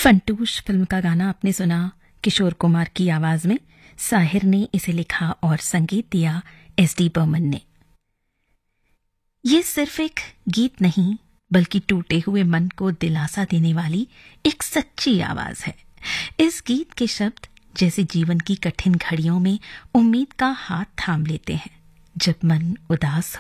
Funtoosh film का गाना आपने सुना किशोर कुमार की आवाज में। साहिर ने इसे लिखा और संगीत दिया एस.डी. बर्मन ने। ये सिर्फ एक गीत नहीं बल्कि टूटे हुए मन को दिलासा देने वाली एक सच्ची आवाज है। इस गीत के शब्द जैसे जीवन की कठिन घड़ियों में उम्मीद का हाथ थाम लेते हैं। जब मन उदास